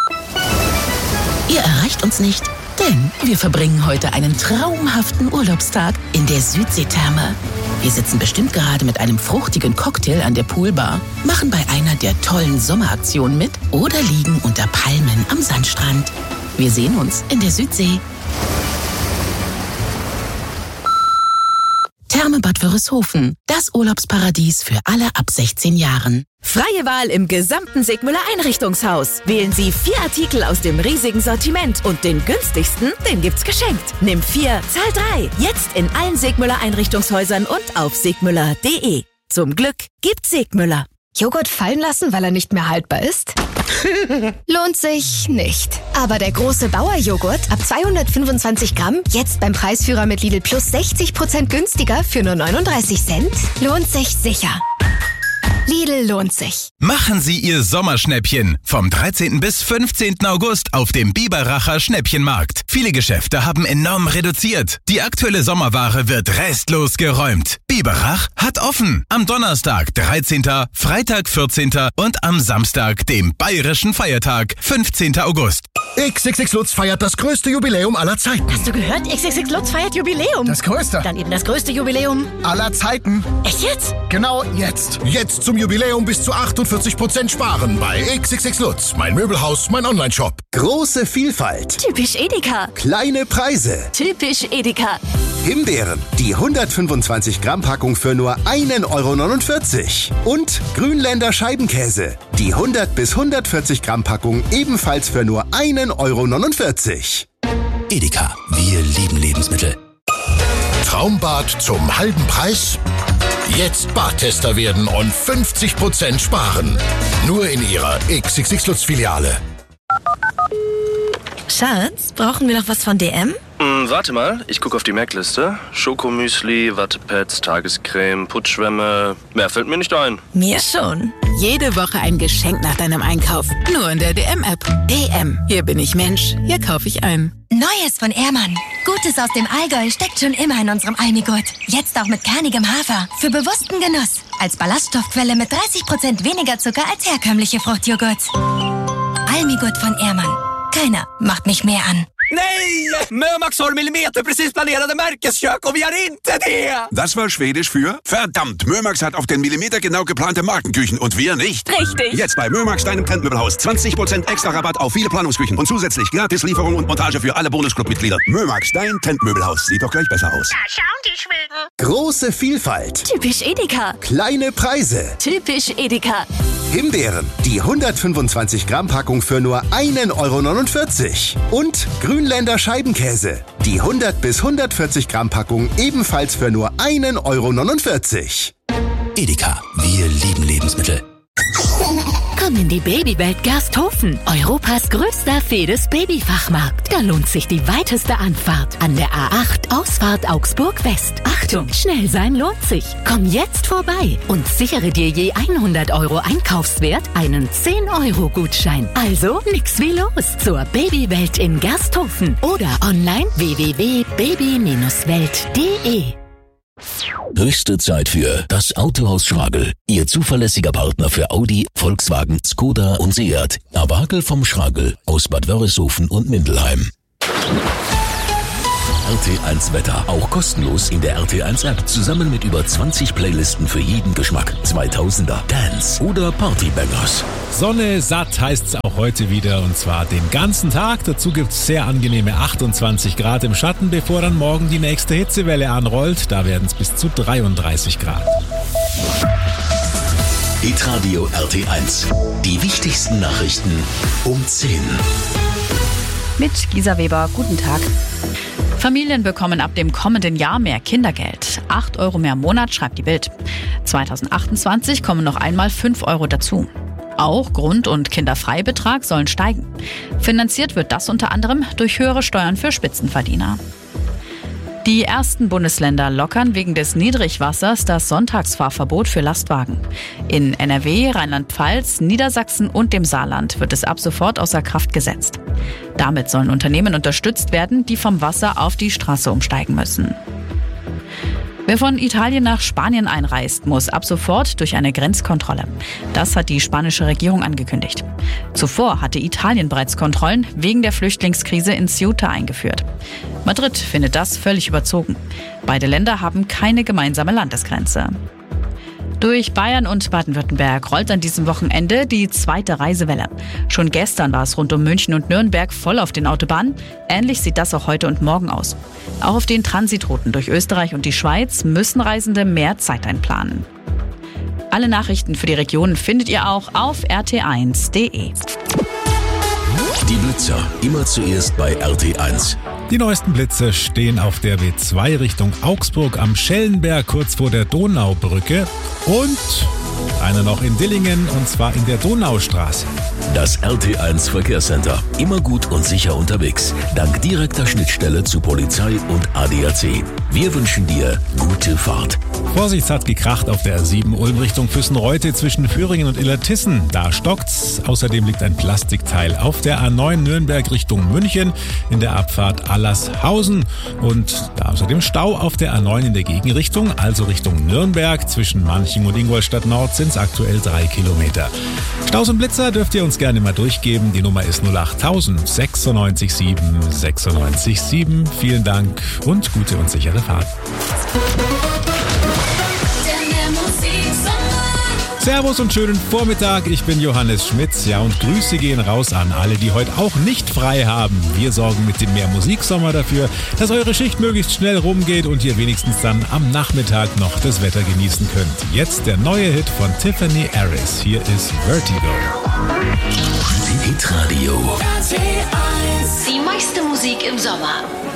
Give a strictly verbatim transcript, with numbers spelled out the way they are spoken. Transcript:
Ihr erreicht uns nicht, denn wir verbringen heute einen traumhaften Urlaubstag in der Südseetherme. Wir sitzen bestimmt gerade mit einem fruchtigen Cocktail an der Poolbar, machen bei einer der tollen Sommeraktionen mit oder liegen unter Palmen am Sandstrand. Wir sehen uns in der Südsee. Therme Bad Wörishofen, das Urlaubsparadies für alle ab sechzehn Jahren. Freie Wahl im gesamten Sigmüller Einrichtungshaus. Wählen Sie vier Artikel aus dem riesigen Sortiment und den günstigsten, den gibt's geschenkt. Nimm vier, zahl drei. Jetzt in allen Sigmüller Einrichtungshäusern und auf sigmüller punkt de. Zum Glück gibt's Sigmüller. Joghurt fallen lassen, weil er nicht mehr haltbar ist? Lohnt sich nicht. Aber der große Bauer-Joghurt ab zweihundertfünfundzwanzig Gramm, jetzt beim Preisführer mit Lidl Plus sechzig Prozent günstiger für nur neununddreißig Cent, lohnt sich sicher. Lidl lohnt sich. Machen Sie Ihr Sommerschnäppchen vom dreizehnten bis fünfzehnten August auf dem Biberacher Schnäppchenmarkt. Viele Geschäfte haben enorm reduziert. Die aktuelle Sommerware wird restlos geräumt. Biberach hat offen. Am Donnerstag, dreizehnten, Freitag, vierzehnten und am Samstag, dem bayerischen Feiertag, fünfzehnten August. X X X Lutz feiert das größte Jubiläum aller Zeiten. Hast du gehört? X X X Lutz feiert Jubiläum. Das größte. Dann eben das größte Jubiläum aller Zeiten. Echt jetzt? Genau jetzt. Jetzt zum Jubiläum bis zu achtundvierzig Prozent sparen bei X X X Lutz. Mein Möbelhaus, mein Onlineshop. Große Vielfalt. Typisch Edeka. Kleine Preise. Typisch Edeka. Himbeeren. Die hundertfünfundzwanzig Gramm Packung für nur einen Euro neunundvierzig. Und Grünländer Scheibenkäse. Die hundert bis hundertvierzig Gramm Packung ebenfalls für nur einen Euro neunundvierzig. Edeka. Wir lieben Lebensmittel. Traumbad zum halben Preis? Jetzt Badtester werden und fünfzig Prozent sparen. Nur in Ihrer X X X Lutz Filiale. Schatz, brauchen wir noch was von D M? Hm, warte mal, ich gucke auf die Merkliste. Schokomüsli, Wattepads, Tagescreme, Putzschwämme. Mehr fällt mir nicht ein. Mir schon. Jede Woche ein Geschenk nach deinem Einkauf. Nur in der D M-App. D M. Hier bin ich Mensch. Hier kaufe ich ein. Neues von Ehrmann. Gutes aus dem Allgäu steckt schon immer in unserem Almigurt. Jetzt auch mit kernigem Hafer. Für bewussten Genuss. Als Ballaststoffquelle mit dreißig Prozent weniger Zucker als herkömmliche Fruchtjoghurt. Almigurt von Ehrmann. Keiner macht mich mehr an. Nej! Mömax har millimeterprecis planerade Märkeskök och vi har inte det! Das war Schwedisch für verdammt, Mömax hat auf den Millimeter genau geplante Markenküchen und wir nicht. Richtig. Jetzt bei Mömax, deinem Trendmöbelhaus. zwanzig Prozent extra Rabatt auf viele Planungsküchen und zusätzlich gratis Lieferung und Montage für alle Bonusclub-Mitglieder. Mömax, dein Trendmöbelhaus. Sieht doch gleich besser aus. Da schauen die Schweden. Große Vielfalt. Typisch Edeka. Kleine Preise. Typisch Edeka. Himbeeren. Die hundertfünfundzwanzig Gramm Packung für nur einen Euro neunundvierzig. Und Grünländer Scheibenkäse. Die hundert bis hundertvierzig Gramm Packung ebenfalls für nur einen Euro neunundvierzig. Edeka. Wir lieben Lebensmittel. Komm in die Babywelt Gersthofen, Europas größter Fedes Babyfachmarkt. Da lohnt sich die weiteste Anfahrt an der A acht, Ausfahrt Augsburg West. Achtung, schnell sein lohnt sich. Komm jetzt vorbei und sichere dir je hundert Euro Einkaufswert einen zehn Euro Gutschein. Also nix wie los zur Babywelt in Gersthofen oder online w w w punkt baby welt punkt de. Höchste Zeit für das Autohaus Schragel. Ihr zuverlässiger Partner für Audi, Volkswagen, Skoda und Seat. Awagel vom Schragel aus Bad Wörishofen und Mindelheim. R T eins Wetter. Auch kostenlos in der R T eins App. Zusammen mit über zwanzig Playlisten für jeden Geschmack. zweitausender, Dance oder Partybangers. Sonne satt heißt's auch heute wieder und zwar den ganzen Tag. Dazu gibt's sehr angenehme achtundzwanzig Grad im Schatten, bevor dann morgen die nächste Hitzewelle anrollt. Da werden es bis zu dreiunddreißig Grad. Hitradio R T eins. Die wichtigsten Nachrichten um zehn. Mit Gisa Weber, guten Tag. Familien bekommen ab dem kommenden Jahr mehr Kindergeld. acht Euro mehr im Monat, schreibt die Bild. zweitausendachtundzwanzig kommen noch einmal fünf Euro dazu. Auch Grund- und Kinderfreibetrag sollen steigen. Finanziert wird das unter anderem durch höhere Steuern für Spitzenverdiener. Die ersten Bundesländer lockern wegen des Niedrigwassers das Sonntagsfahrverbot für Lastwagen. In N R W, Rheinland-Pfalz, Niedersachsen und dem Saarland wird es ab sofort außer Kraft gesetzt. Damit sollen Unternehmen unterstützt werden, die vom Wasser auf die Straße umsteigen müssen. Wer von Italien nach Spanien einreist, muss ab sofort durch eine Grenzkontrolle. Das hat die spanische Regierung angekündigt. Zuvor hatte Italien bereits Kontrollen wegen der Flüchtlingskrise in Ceuta eingeführt. Madrid findet das völlig überzogen. Beide Länder haben keine gemeinsame Landesgrenze. Durch Bayern und Baden-Württemberg rollt an diesem Wochenende die zweite Reisewelle. Schon gestern war es rund um München und Nürnberg voll auf den Autobahnen. Ähnlich sieht das auch heute und morgen aus. Auch auf den Transitrouten durch Österreich und die Schweiz müssen Reisende mehr Zeit einplanen. Alle Nachrichten für die Region findet ihr auch auf r t eins punkt d e. Die Blitzer, immer zuerst bei R T eins. Die neuesten Blitze stehen auf der B zwei Richtung Augsburg am Schellenberg, kurz vor der Donaubrücke. Und einer noch in Dillingen, und zwar in der Donaustraße. Das R T eins Verkehrscenter. Immer gut und sicher unterwegs. Dank direkter Schnittstelle zu Polizei und A D A C. Wir wünschen dir gute Fahrt. Vorsicht, es hat gekracht auf der R sieben Ulm Richtung Füssenreute zwischen Föhringen und Illertissen. Da stockt's. Außerdem liegt ein Plastikteil auf der A neun Nürnberg Richtung München in der Abfahrt Allershausen. Und da außerdem Stau auf der A neun in der Gegenrichtung, also Richtung Nürnberg. Zwischen Manching und Ingolstadt Nord sind es aktuell drei Kilometer. Staus und Blitzer dürft ihr uns gerne mal durchgeben. Die Nummer ist null acht null null null sechsundneunzig sieben sechsundneunzig sieben. Vielen Dank und gute und sichere Fahrt. Servus und schönen Vormittag, ich bin Johannes Schmitz. Ja, und Grüße gehen raus an alle, die heute auch nicht frei haben. Wir sorgen mit dem Mehr Musiksommer dafür, dass eure Schicht möglichst schnell rumgeht und ihr wenigstens dann am Nachmittag noch das Wetter genießen könnt. Jetzt der neue Hit von Tiffany Harris. Hier ist Vertigo. Hitradio. Die meiste Musik im Sommer.